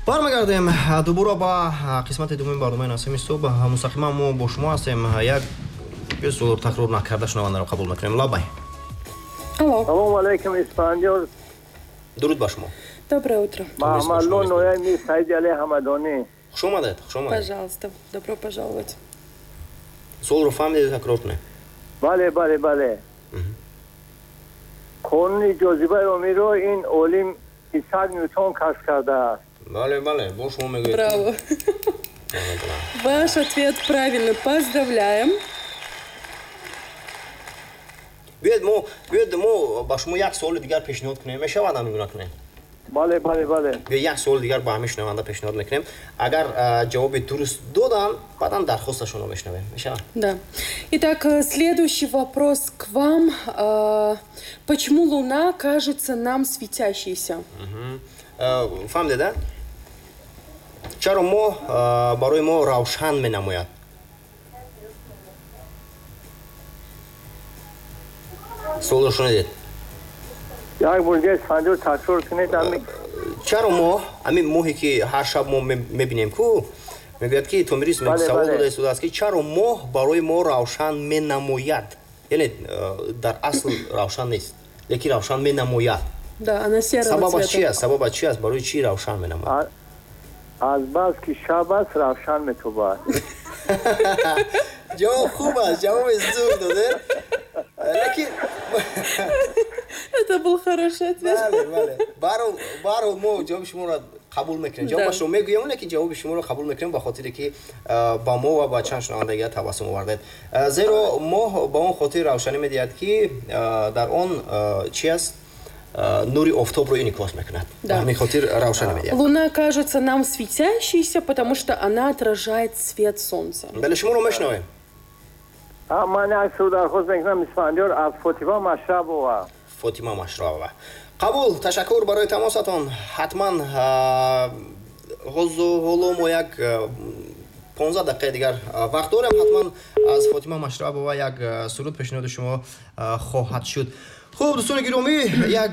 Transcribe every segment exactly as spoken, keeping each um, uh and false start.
бармегардем дубора ба қисмати дуввуми барномаи Насими Субҳ. Мустақиман мо бо шумо ҳастем. Як бисёр такрор накарда шунавандаро қабул мекунем. Лабай. Алло. Салом алейкум, испанёр. Дуруд ба шумо. Доброе утро. Мамалло ноями Саиди Али Ҳамадонӣ. Хуш омадед. Хуш омадед. Пожалуйста, добро пожаловать. Солро фаҳмидед, такрор кунем. Бале, бале, бале. Қонуни ҷозибаи умиро ин олим Исаак Ньютон кашф кардааст. Бале, бале, бо шумо мегӯед. Браво. Ваш ответ правильный. Поздравляем. Биёед мо, биёед мо ба шумо як суоли дигар пешниҳод кунем. Мешавад ҳамин гуна кунем? Бале, бале, бале. Биё як суоли дигар ба ҳамин шунаванда пешниҳод мекунем. Агар ҷавоби дуруст додан, баъдан дархосташонро мешнавем. Мешавад? Да. Итак, следующий вопрос к вам. Почему Луна кажется нам светящейся? Фаҳмидед, а? Чаро моҳ барои мо равшан менамояд? Суолро шунидед? Як бурҷаи санҷор такрор кунед. Чаро моҳ, ҳамин моҳе ки ҳар шаб мо мебинем ку, мегӯяд ки Томирис савол дода истодааст ки чаро моҳ барои мо равшан менамояд? Яъне дар асл равшан нест, лекин равшан менамояд. Да, она серого Сабабаш цвета. чи аст? Сабабаш чи аст? Барои чи равшан менамояд? Аз бас ки шаб аст, равшан метобад. Ҷавоб хуб аст, ҷавоби зур додед. Лекин Это был хороший ответ. бале, бале. Барҳол мо ҷавоби шуморо қабул мекунем. Ҷавоб ба шумо мегӯям, лекин ҷавоби шуморо қабул мекунем ба хотире ки ба мо ва ба чанд шунаванда дигар табассум овардед. Зеро моҳ ба он хотир равшанӣ медиҳад ки дар он чи аст? Нури офтобро инъикос мекунад. Ҳамин хотир равшанӣ медиҳад. Луна кажется нам светящейся, потому что она отражает свет солнца. Бале, шуморо мешунавем. Ман як суд дархост мекунам, испанёр, аз Фотима Машрабова. Фотима Машрабова. Қабул, ташаккур барои тамосатон. Ҳатман ҳоло мо як понздаҳ дақиқаи дигар вақт дорем. Ҳатман аз Фотима Машрабова як суруд пешниҳоди шумо хоҳад шуд. Хуб, дӯстони гиромӣ, як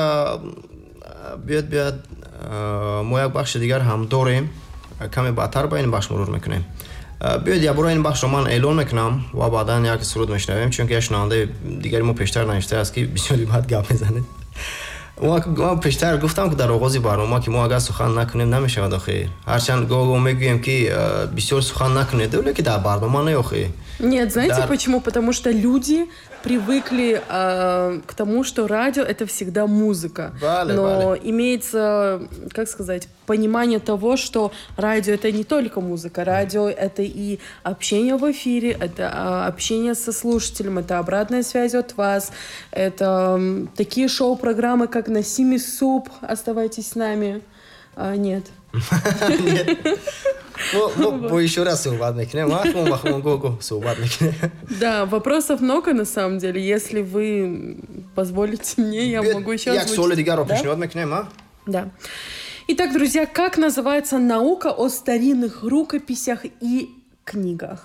биёд биёд мо як бахши дигар ҳам дорем. Каме баъдтар ба ин бахш мурур мекунем. Биёед як бора ин бахшро ман эълон мекунам ва баъдан як суруд мешнавем, чунки як шунавандаи дигари мо пештар навиштааст ки бисёри баъд гап мезанед. Ман пештар гуфтам ки дар оғози барнома ки мо агар сухан накунем намешавад охир. Ҳарчанд гоҳ-гоҳ мегӯем ки бисёр сухан накунед, лекин дар барнома не охир. Нет, знаете Дар... почему? Потому что люди привыкли э, к тому, что радио — это всегда музыка. Бале, Но бале. имеется, как сказать, понимание того, что радио — это не только музыка. Радио — это и общение в эфире, это э, общение со слушателем, это обратная связь от вас, это э, такие шоу-программы, как «Насими Субҳ», «Оставайтесь с нами». А, нет. Нет. Мы еще раз суҳбат мекунем, гоҳ-гоҳ суҳбат мекунем. Да, вопросов много на самом деле. Если вы позволите мне, я могу еще Як озвучить. суоли дигарро пешниҳод мекунем, а? Да. Итак, друзья, как называется наука о старинных рукописях и книгах?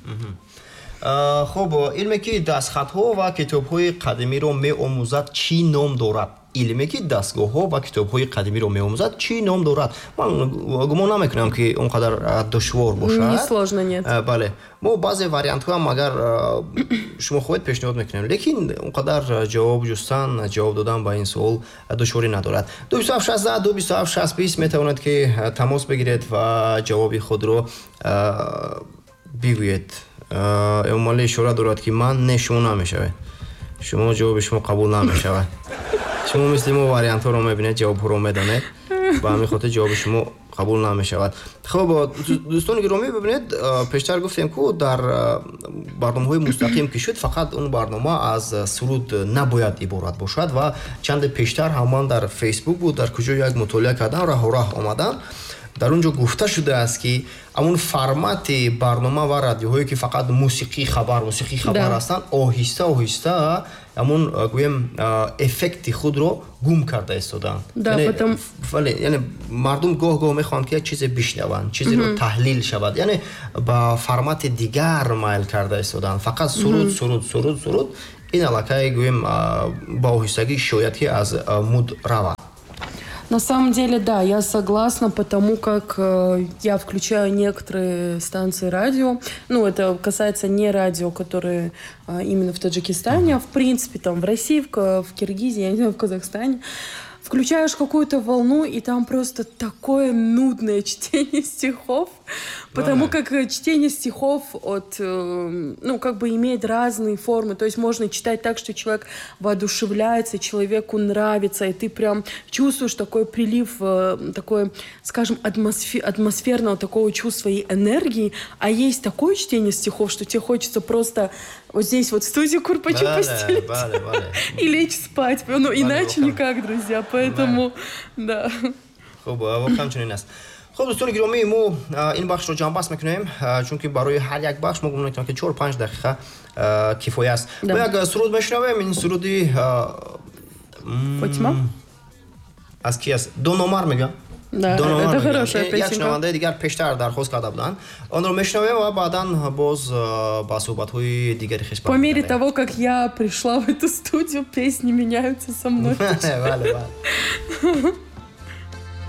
Хуб, илме ки дастхатҳо ва китобҳои қадимиро меомӯзад чӣ ном дорад? Илме ки дастгоҳҳо ва китобҳои қадимиро меомӯзад чӣ ном дорад? Ман гумон намекунам ки он қадар душвор бошад. Несложно, нет. Бале. Мо баъзе вариантҳо ҳам агар шумо хоҳед пешниҳод мекунем, лекин он қадар ҷавоб ҷустан, ҷавоб додан ба ин суол душворӣ надорад. ду бисту ҳафт шаздаҳ ду бисту ҳафт шаст бист метавонед ки тамос бигиред ва ҷавоби худро бигӯед. Эмомалӣ ишора дорад ки ман не шумо намешавед. Шумо ҷавоби шумо қабул намешавад. Шумо мисли мо вариантҳоро мебинед, ҷавобҳоро медонед, ба ҳамин хотир ҷавоби шумо қабул намешавад. Хуб, дӯстони гиромӣ, бибинед, пештар гуфтем ку дар барномаҳои мустақим ки шуд, фақат он барнома аз суруд набояд иборат бошад ва чанде пештар ҳаман дар фейсбук буд, дар куҷо як мутолиа кардан, раҳо-раҳ омадан. Дар он ҷо гуфта шудааст ки амон формати барнома ва радиоҳое ки фақат мусиқӣ хабар, мусиқӣ хабар ҳастанд, оҳиста оҳиста амон гӯем эффекти худро гум карда истоданд. Да, яъне, потом... вале, яъне мардум гоҳ-гоҳ мехоҳанд ки як чизе бишнаванд, чизеро таҳлил шавад, яъне ба формати дигар майл карда истоданд. Фақат суруд, суруд, суруд, суруд. Ин аллакай гӯем ба оҳистагӣ шояд ки аз муд равад. На самом деле, да, я согласна, потому как э, я включаю некоторые станции радио. Ну, это касается не радио, которые э, именно в Таджикистане, а в принципе там в России, в, в Киргизии, я не знаю, в Казахстане. Включаешь какую-то волну, и там просто такое нудное чтение стихов, потому как чтение стихов от, ну, как бы имеет разные формы. То есть можно читать так, что человек воодушевляется, человеку нравится, и ты прям чувствуешь такой прилив, такой, скажем, атмосфер, атмосферного такого чувства и энергии. А есть такое чтение стихов, что тебе хочется просто вот здесь вот в студии курпачу постелить и лечь спать. Ну, иначе никак, друзья. Поэтому, да. خب واقعا چنین است. خب دوستان گرامی ما این بخش رو جمع بس میکنیم چون که برای هر یک بخش ما گمان میکنم که چهار پنج دقیقه کفایه است. ما یک سرود میشنویم. این سرودی فاطمه از کی است؟ دو نمر میگم. Да, это хорошая یک песенка. شنونده دیگر پیشتر درخواست کرده بودن. آن رو میشنویم و بعداً باز با صحبت‌های دیگری خوش По мере того, как я пришла в эту студию, песни меняются со мной. بله بله.